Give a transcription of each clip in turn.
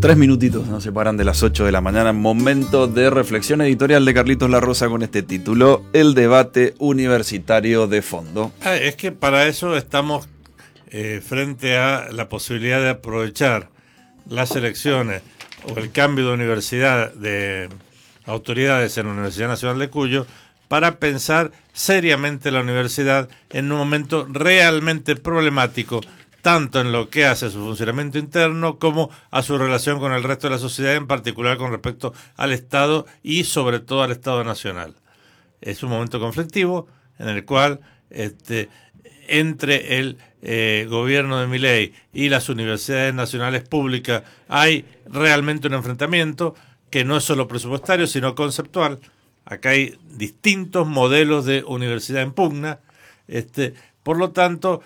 3 minutitos nos separan de las 8 de la mañana. Momento de reflexión editorial de Carlitos La Rosa con este título: El debate universitario de fondo. Es que para eso estamos frente a la posibilidad de aprovechar las elecciones o el cambio de universidad, de autoridades en la Universidad Nacional de Cuyo, para pensar seriamente la universidad en un momento realmente problemático, tanto en lo que hace a su funcionamiento interno como a su relación con el resto de la sociedad, en particular con respecto al Estado y sobre todo al Estado Nacional. Es un momento conflictivo en el cual entre el gobierno de Milei y las universidades nacionales públicas hay realmente un enfrentamiento que no es solo presupuestario, sino conceptual. Acá hay distintos modelos de universidad en pugna. Por lo tanto,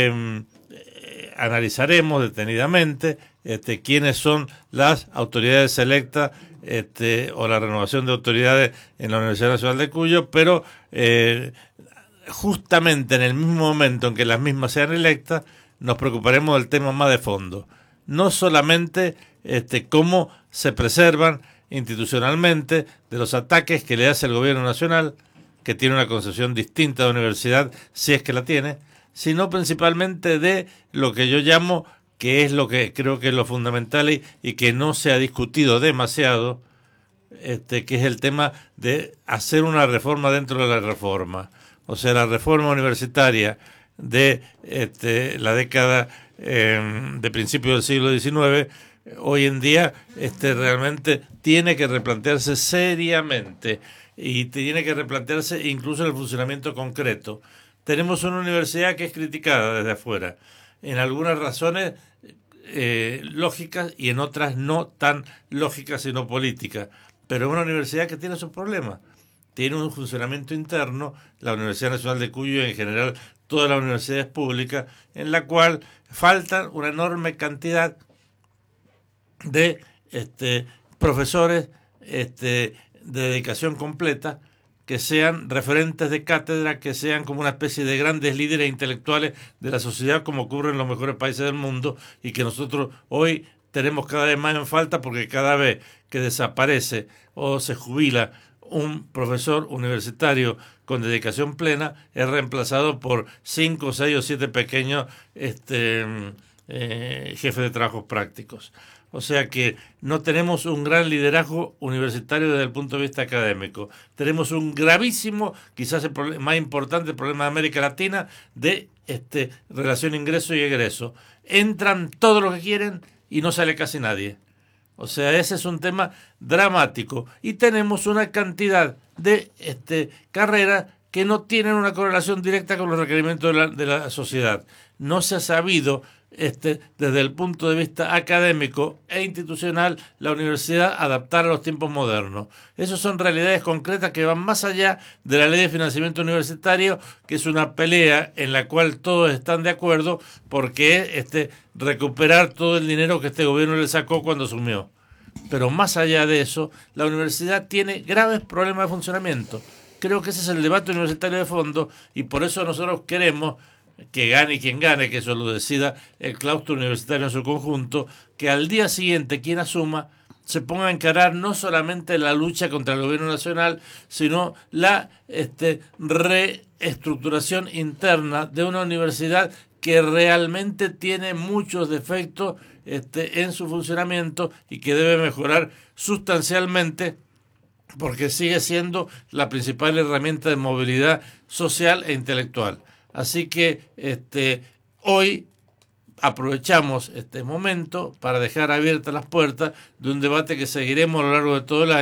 analizaremos detenidamente quiénes son las autoridades electas o la renovación de autoridades en la Universidad Nacional de Cuyo, pero justamente en el mismo momento en que las mismas sean electas, nos preocuparemos del tema más de fondo. No solamente cómo se preservan institucionalmente de los ataques que le hace el gobierno nacional, que tiene una concepción distinta de universidad, si es que la tiene, sino principalmente de lo que yo llamo, que es lo que creo que es lo fundamental y que no se ha discutido demasiado, que es el tema de hacer una reforma dentro de la reforma. O sea, la reforma universitaria de la década de principios del siglo XIX, hoy en día realmente tiene que replantearse seriamente y tiene que replantearse incluso el funcionamiento concreto. Tenemos una universidad que es criticada desde afuera, en algunas razones lógicas y en otras no tan lógicas sino políticas, pero es una universidad que tiene sus problemas. Tiene un funcionamiento interno, la Universidad Nacional de Cuyo y en general todas las universidades públicas, en la cual faltan una enorme cantidad de profesores de dedicación completa, que sean referentes de cátedra, que sean como una especie de grandes líderes intelectuales de la sociedad, como ocurre en los mejores países del mundo, y que nosotros hoy tenemos cada vez más en falta, porque cada vez que desaparece o se jubila un profesor universitario con dedicación plena, es reemplazado por 5, 6 o 7 pequeños jefes de trabajos prácticos. O sea que no tenemos un gran liderazgo universitario desde el punto de vista académico. Tenemos un gravísimo, quizás el más importante problema de América Latina, de relación ingreso y egreso. Entran todos los que quieren y no sale casi nadie. O sea, ese es un tema dramático. Y tenemos una cantidad de carreras que no tienen una correlación directa con los requerimientos de la sociedad. No se ha sabido, desde el punto de vista académico e institucional, la universidad adaptar a los tiempos modernos. Esas son realidades concretas que van más allá de la ley de financiamiento universitario, que es una pelea en la cual todos están de acuerdo, porque es recuperar todo el dinero que este gobierno le sacó cuando asumió. Pero más allá de eso, la universidad tiene graves problemas de funcionamiento. Creo que ese es el debate universitario de fondo, y por eso nosotros queremos que gane quien gane, que eso lo decida el claustro universitario en su conjunto, que al día siguiente quien asuma se ponga a encarar no solamente la lucha contra el gobierno nacional, sino la reestructuración interna de una universidad que realmente tiene muchos defectos en su funcionamiento y que debe mejorar sustancialmente, porque sigue siendo la principal herramienta de movilidad social e intelectual. Así que hoy aprovechamos este momento para dejar abiertas las puertas de un debate que seguiremos a lo largo de todo el año,